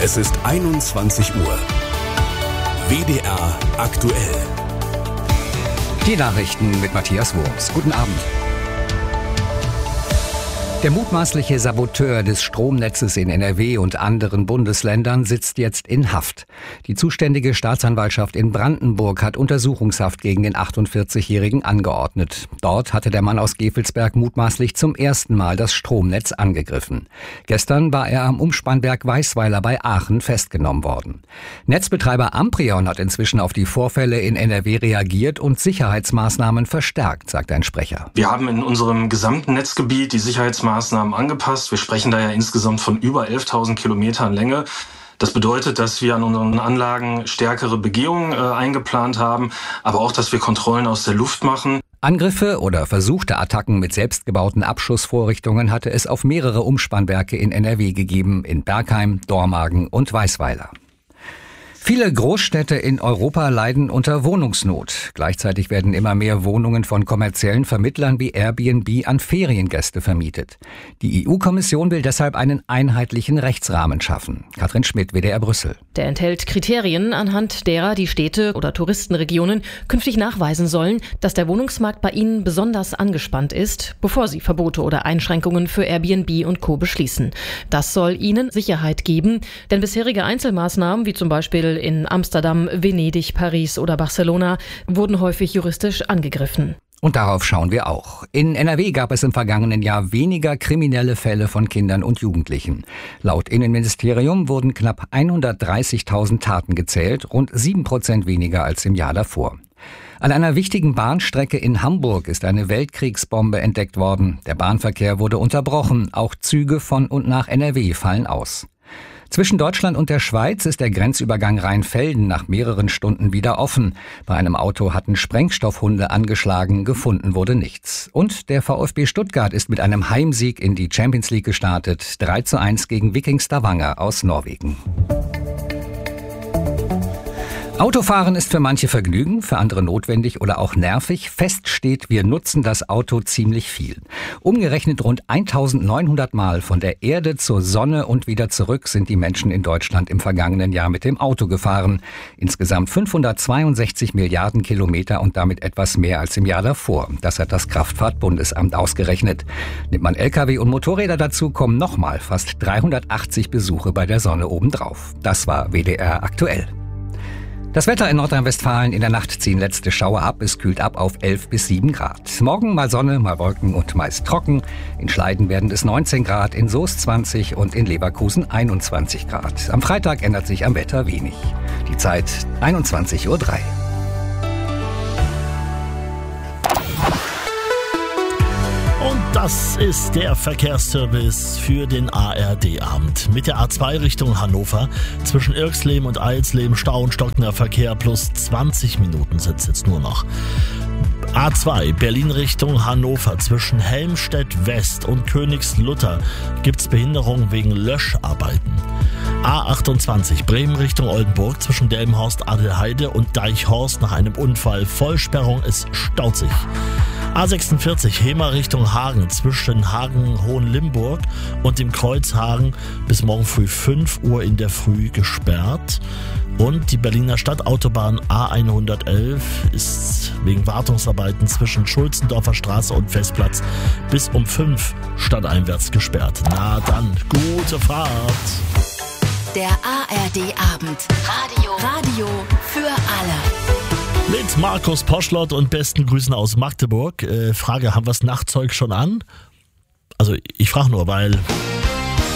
Es ist 21 Uhr. WDR aktuell. Die Nachrichten mit Matthias Wurms. Guten Abend. Der mutmaßliche Saboteur des Stromnetzes in NRW und anderen Bundesländern sitzt jetzt in Haft. Die zuständige Staatsanwaltschaft in Brandenburg hat Untersuchungshaft gegen den 48-Jährigen angeordnet. Dort hatte der Mann aus Gevelsberg mutmaßlich zum ersten Mal das Stromnetz angegriffen. Gestern war er am Umspannwerk Weisweiler bei Aachen festgenommen worden. Netzbetreiber Amprion hat inzwischen auf die Vorfälle in NRW reagiert und Sicherheitsmaßnahmen verstärkt, sagt ein Sprecher. Wir haben in unserem gesamten Netzgebiet die Sicherheitsmaßnahmen angepasst. Wir sprechen da ja insgesamt von über 11.000 Kilometern Länge. Das bedeutet, dass wir an unseren Anlagen stärkere Begehungen eingeplant haben, aber auch, dass wir Kontrollen aus der Luft machen. Angriffe oder versuchte Attacken mit selbstgebauten Abschussvorrichtungen hatte es auf mehrere Umspannwerke in NRW gegeben, in Bergheim, Dormagen und Weisweiler. Viele Großstädte in Europa leiden unter Wohnungsnot. Gleichzeitig werden immer mehr Wohnungen von kommerziellen Vermittlern wie Airbnb an Feriengäste vermietet. Die EU-Kommission will deshalb einen einheitlichen Rechtsrahmen schaffen. Katrin Schmidt, WDR Brüssel. Der enthält Kriterien, anhand derer die Städte oder Touristenregionen künftig nachweisen sollen, dass der Wohnungsmarkt bei ihnen besonders angespannt ist, bevor sie Verbote oder Einschränkungen für Airbnb und Co. beschließen. Das soll ihnen Sicherheit geben, denn bisherige Einzelmaßnahmen, wie zum Beispiel in Amsterdam, Venedig, Paris oder Barcelona, wurden häufig juristisch angegriffen. Und darauf schauen wir auch. In NRW gab es im vergangenen Jahr weniger kriminelle Fälle von Kindern und Jugendlichen. Laut Innenministerium wurden knapp 130.000 Taten gezählt, rund 7% weniger als im Jahr davor. An einer wichtigen Bahnstrecke in Hamburg ist eine Weltkriegsbombe entdeckt worden. Der Bahnverkehr wurde unterbrochen. Auch Züge von und nach NRW fallen aus. Zwischen Deutschland und der Schweiz ist der Grenzübergang Rheinfelden nach mehreren Stunden wieder offen. Bei einem Auto hatten Sprengstoffhunde angeschlagen, gefunden wurde nichts. Und der VfB Stuttgart ist mit einem Heimsieg in die Champions League gestartet. 3:1 gegen Viking Stavanger aus Norwegen. Autofahren ist für manche Vergnügen, für andere notwendig oder auch nervig. Fest steht, wir nutzen das Auto ziemlich viel. Umgerechnet rund 1900 Mal von der Erde zur Sonne und wieder zurück sind die Menschen in Deutschland im vergangenen Jahr mit dem Auto gefahren. Insgesamt 562 Milliarden Kilometer und damit etwas mehr als im Jahr davor. Das hat das Kraftfahrtbundesamt ausgerechnet. Nimmt man Lkw und Motorräder dazu, kommen nochmal fast 380 Besuche bei der Sonne obendrauf. Das war WDR aktuell. Das Wetter in Nordrhein-Westfalen: in der Nacht ziehen letzte Schauer ab. Es kühlt ab auf 11 bis 7 Grad. Morgen mal Sonne, mal Wolken und meist trocken. In Schleiden werden es 19 Grad, in Soest 20 und in Leverkusen 21 Grad. Am Freitag ändert sich am Wetter wenig. Die Zeit 21:03 Uhr. Und das ist der Verkehrsservice für den ARD-Abend. Mit der A2 Richtung Hannover zwischen Irxleben und Eilsleben Stau und stockender Verkehr plus 20 Minuten sitzt jetzt nur noch. A2 Berlin Richtung Hannover zwischen Helmstedt West und Königslutter gibt's Behinderung wegen Löscharbeiten. A28 Bremen Richtung Oldenburg zwischen Delmenhorst Adelheide und Deichhorst nach einem Unfall. Vollsperrung, es staut sich. A46 Hemer Richtung Hagen zwischen Hagen-Hohenlimburg und dem Kreuz Hagen bis morgen früh 5 Uhr in der Früh gesperrt. Und die Berliner Stadtautobahn A111 ist wegen Wartungsarbeiten zwischen Schulzendorfer Straße und Festplatz bis um 5 stadteinwärts gesperrt. Na dann, gute Fahrt! Der ARD-Abend. Radio für alle. Mit Markus Poschlott und besten Grüßen aus Magdeburg. Frage, haben wir das Nachtzeug schon an? Also ich frage nur, weil